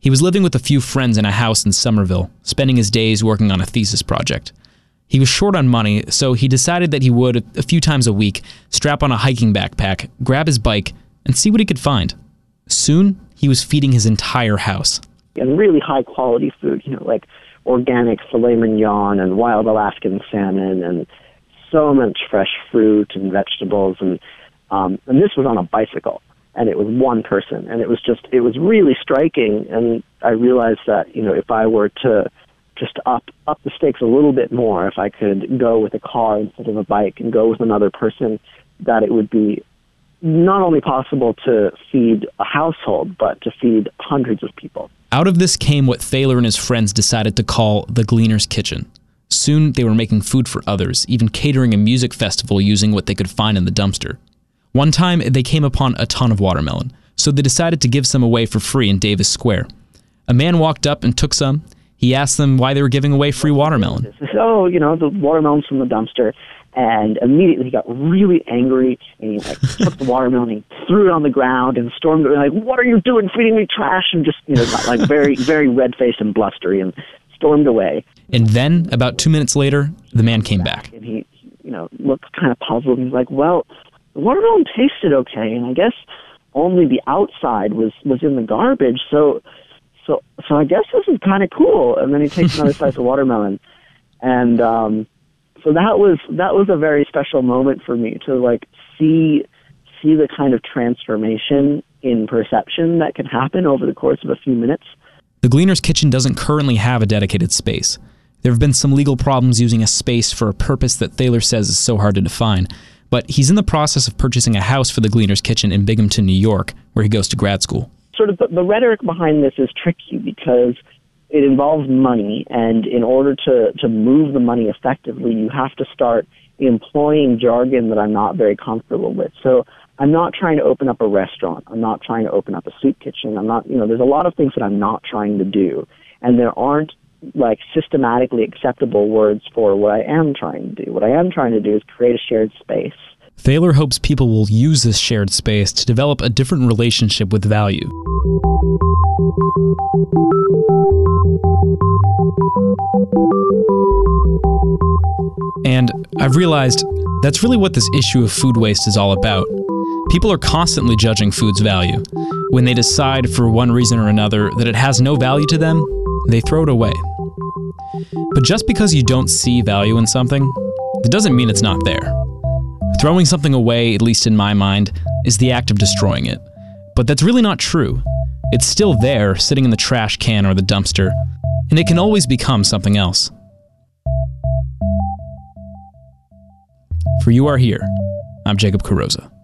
He was living with a few friends in a house in Somerville, spending his days working on a thesis project. He was short on money, so he decided that he would, a few times a week, strap on a hiking backpack, grab his bike, and see what he could find. Soon, he was feeding his entire house. And really high-quality food, like organic filet mignon and wild Alaskan salmon and so much fresh fruit and vegetables. And this was on a bicycle, and it was one person. And it was really striking. And I realized that, if I were to just up the stakes a little bit more, if I could go with a car instead of a bike and go with another person, that it would be not only possible to feed a household, but to feed hundreds of people. Out of this came what Thaler and his friends decided to call the Gleaner's Kitchen. Soon, they were making food for others, even catering a music festival using what they could find in the dumpster. One time, they came upon a ton of watermelon, so they decided to give some away for free in Davis Square. A man walked up and took some. He asked them why they were giving away free watermelon. Oh, the watermelon's from the dumpster. And immediately he got really angry, and he took the watermelon and threw it on the ground and stormed it, like, "What are you doing feeding me trash?" And just, got very, very red-faced and blustery and stormed away. And then, about 2 minutes later, the man came back. And he, looked kind of puzzled. He's like, "Well, the watermelon tasted okay, and I guess only the outside was in the garbage, so I guess this is kind of cool." And then he takes another slice of watermelon, and so that was a very special moment for me to see the kind of transformation in perception that can happen over the course of a few minutes. The Gleaner's Kitchen doesn't currently have a dedicated space. There have been some legal problems using a space for a purpose that Thaler says is so hard to define, but he's in the process of purchasing a house for the Gleaner's Kitchen in Binghamton, New York, where he goes to grad school. Sort of the rhetoric behind this is tricky because it involves money, and in order to move the money effectively, you have to start employing jargon that I'm not very comfortable with. So I'm not trying to open up a restaurant. I'm not trying to open up a soup kitchen. I'm not, there's a lot of things that I'm not trying to do, and there aren't systematically acceptable words for what I am trying to do. What I am trying to do is create a shared space. Thaler hopes people will use this shared space to develop a different relationship with value. And I've realized that's really what this issue of food waste is all about. People are constantly judging food's value. When they decide for one reason or another that it has no value to them, they throw it away. But just because you don't see value in something, it doesn't mean it's not there. Throwing something away, at least in my mind, is the act of destroying it. But that's really not true. It's still there, sitting in the trash can or the dumpster, and it can always become something else. For You Are Here, I'm Jacob Carosa.